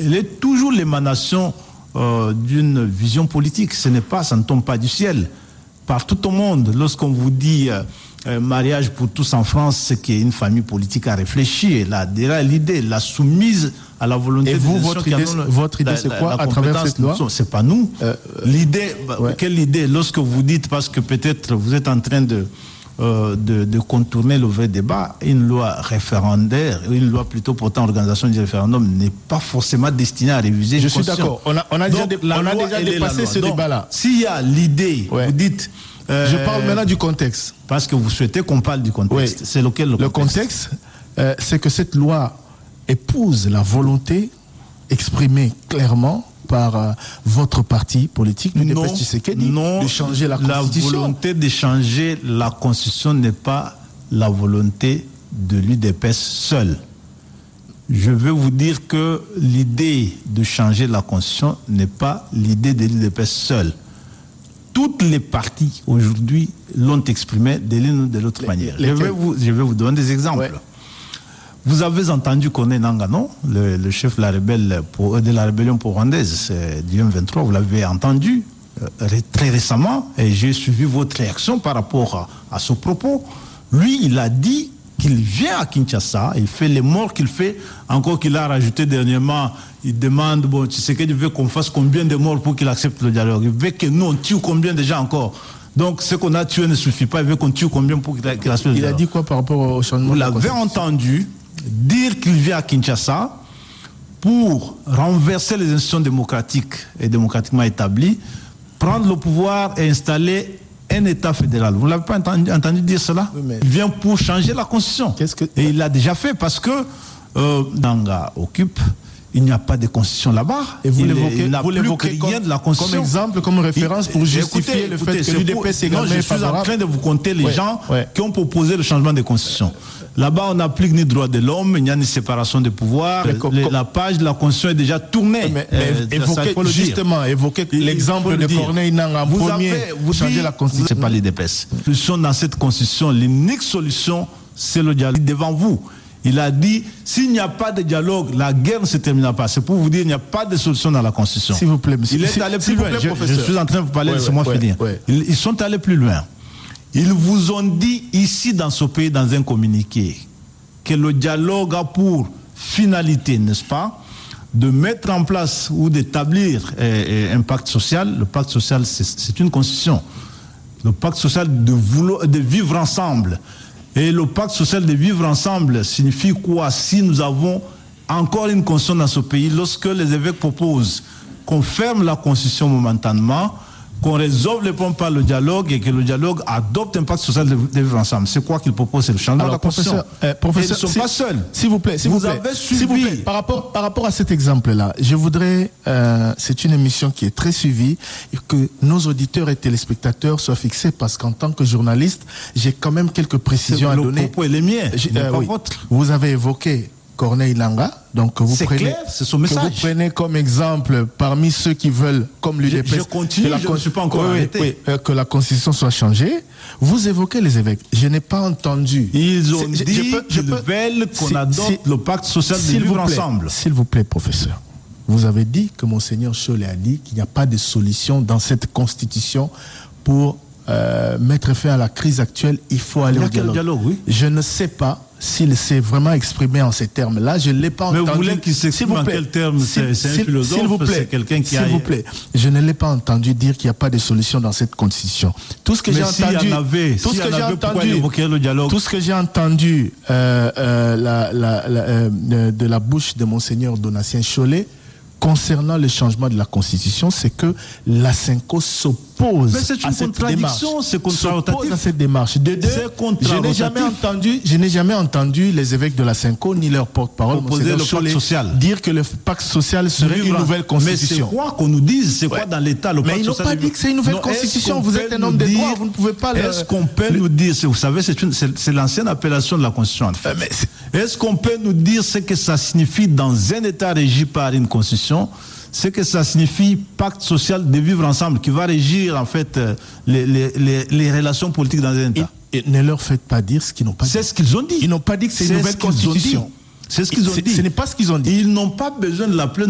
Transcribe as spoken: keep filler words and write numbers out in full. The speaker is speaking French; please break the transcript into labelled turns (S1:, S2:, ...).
S1: elle est toujours l'émanation euh, d'une vision politique. Ce n'est pas, ça ne tombe pas du ciel. Partout au monde, lorsqu'on vous dit euh, euh, mariage pour tous en France, c'est qu'il y a une famille politique à réfléchir. Là, derrière l'idée, la soumise à la volonté.
S2: Et vous, votre idée, le, votre idée, c'est quoi à travers cette loi?
S1: C'est pas nous. Euh, l'idée, ouais. Quelle idée? Lorsque vous dites, parce que peut-être vous êtes en train de Euh, de, de contourner le vrai débat, une loi référendaire, une loi plutôt portant organisation du référendum n'est pas forcément destinée à réviser.
S2: Je suis d'accord. On a, on a déjà,
S1: Donc,
S2: dé, on a déjà dépassé ce débat-là.
S1: S'il y a l'idée, ouais. Vous dites...
S2: Euh, Je parle maintenant du contexte.
S1: Parce que vous souhaitez qu'on parle du contexte. Oui. C'est lequel le contexte?
S2: Le contexte, euh, c'est que cette loi épouse la volonté exprimée clairement par euh, votre parti politique, l'U D P S Tshisekedi, de changer la Constitution.
S1: La volonté de changer la Constitution n'est pas la volonté de l'U D P S seul. Je veux vous dire que l'idée de changer la Constitution n'est pas l'idée de l'U D P S seul. Toutes les partis aujourd'hui l'ont exprimé de l'une ou de l'autre manière. Je vais, vous, je vais vous donner des exemples. Ouais. Vous avez entendu Corneille Nangaa, non, le, le chef de la, rebelle pour, de la rébellion burundaise du M vingt-trois, vous l'avez entendu euh, très récemment, et j'ai suivi votre réaction par rapport à, à ce propos. Lui, il a dit qu'il vient à Kinshasa, il fait les morts qu'il fait, encore qu'il a rajouté dernièrement, il demande, bon, tu sais qu'il veut qu'on fasse combien de morts pour qu'il accepte le dialogue. Il veut que nous, on tue combien de gens encore. Donc, ce qu'on a tué ne suffit pas, il veut qu'on tue combien pour qu'il accepte le dialogue.
S2: Il a dit quoi par rapport au changement?
S1: Vous l'avez entendu dire qu'il vient à Kinshasa pour renverser les institutions démocratiques et démocratiquement établies, prendre le pouvoir et installer un État fédéral. Vous ne l'avez pas entendu, entendu dire cela? Oui, mais... Il vient pour changer la Constitution. Qu'est-ce que... Et il l'a déjà fait parce que euh, Nangaa occupe, il n'y a pas de Constitution là-bas.
S2: Et vous
S1: il
S2: l'évoquez,
S1: n'a
S2: vous
S1: plus
S2: l'évoquez
S1: rien
S2: comme,
S1: de la Constitution.
S2: Comme exemple, comme référence pour justifier écoutez, le fait écoutez, que l'U D P S est également
S1: Non, je suis en train de vous compter les ouais, gens ouais. qui ont proposé le changement de Constitution. Là-bas, on n'applique ni droit de l'homme, il n'y a ni séparation des pouvoirs. Com, les, com, la page de la Constitution est déjà tournée. Mais, mais euh,
S2: évoquez, justement, évoquez l'exemple de Corneille Nangaa en premier,
S1: avez, vous
S2: changer
S1: dites,
S2: la Constitution.
S1: C'est pas l'U D P S. La solution dans cette Constitution, l'unique solution, c'est le dialogue. Devant vous, il a dit, s'il n'y a pas de dialogue, la guerre ne se terminera pas. C'est pour vous dire, il n'y a pas de solution dans la Constitution.
S2: S'il vous plaît, monsieur.
S1: Il est allé plus loin.
S2: Plaît,
S1: je, je suis en train de vous parler, ouais, laissez-moi ouais, finir. Ouais. Ils, ils sont allés plus loin. Ils vous ont dit, ici, dans ce pays, dans un communiqué, que le dialogue a pour finalité, n'est-ce pas, de mettre en place ou d'établir euh, un pacte social. Le pacte social, c'est une constitution. Le pacte social de, vouloir, de vivre ensemble. Et le pacte social de vivre ensemble signifie quoi? Si nous avons encore une constitution dans ce pays, lorsque les évêques proposent qu'on ferme la constitution momentanément, qu'on résolve les problèmes par le dialogue et que le dialogue adopte un pacte social de vivre ensemble. C'est quoi qu'ils proposent? C'est le changement Alors, de la Constitution.
S2: Euh, professeur,
S1: ils ne sont pas seuls.
S2: S'il vous plaît, s'il vous, vous plaît, avez suivi. S'il vous plaît, par rapport, par rapport à cet exemple-là, je voudrais, euh, c'est une émission qui est très suivie, et que nos auditeurs et téléspectateurs soient fixés parce qu'en tant que journaliste, j'ai quand même quelques précisions à donner.
S1: Le propos est les miens,
S2: euh, pas oui. votre. Vous avez évoqué Corneille Nangaa, donc vous prenez,
S1: clair, c'est son message.
S2: Que vous prenez comme exemple parmi ceux qui veulent, comme l'U D P S,
S1: je, je continue, que la, je ne suis pas encore oui, arrêté. Oui,
S2: euh, que la Constitution soit changée. Vous évoquez les évêques. Je n'ai pas entendu.
S1: Ils ont dit qu'ils veulent qu'on si, adopte si, le pacte social de vivre ensemble.
S2: S'il vous plaît, professeur. Vous avez dit que Monseigneur Chollet a dit qu'il n'y a pas de solution dans cette Constitution pour euh, mettre fin à la crise actuelle. Il faut aller
S1: il y a
S2: au dialogue.
S1: dialogue oui.
S2: Je ne sais pas s'il s'est vraiment exprimé en ces termes-là, je ne l'ai pas
S1: Mais
S2: entendu.
S1: Mais vous voulez qu'il s'exprime en quel terme? C'est un philosophe, c'est quelqu'un qui a...
S2: S'il vous plaît, je ne l'ai pas entendu dire qu'il n'y a pas de solution dans cette constitution. Tout ce que j'ai
S1: si
S2: entendu...
S1: Y en avait,
S2: tout
S1: si
S2: ce que j'ai entendu,
S1: le dialogue?
S2: Tout ce que j'ai entendu euh, euh, la, la, la, euh, de la bouche de Monseigneur Donatien Chollet concernant le changement de la Constitution, c'est que la Cinco s'oppose à cette démarche.
S1: C'est contradictoire.
S2: à cette démarche. De deux, je n'ai jamais entendu, je n'ai jamais entendu les évêques de la Cinco ni leur porte-parole
S1: Monseigneur Chollet
S2: dire que le pacte social serait une nouvelle Constitution.
S1: Mais c'est quoi qu'on nous dise? C'est ouais. quoi dans l'État le
S2: Mais
S1: pacte
S2: ils n'ont
S1: social
S2: pas dit que c'est une nouvelle non, Constitution. Vous êtes un homme de droit, vous ne pouvez pas.
S1: Est-ce qu'on peut nous dire? Vous savez, c'est l'ancienne appellation de la Constitution. En fait. Est-ce qu'on peut nous dire ce que ça signifie dans un État régi par une Constitution? C'est que ça signifie pacte social de vivre ensemble qui va régir en fait les, les, les, les relations politiques dans un État.
S2: Et, et ne leur faites pas dire ce qu'ils n'ont pas dit.
S1: C'est ce qu'ils ont dit.
S2: Ils n'ont pas dit que c'est une nouvelle Constitution.
S1: C'est ce qu'ils ont dit.
S2: Ce n'est pas ce qu'ils ont dit.
S1: Ils n'ont pas besoin de l'appeler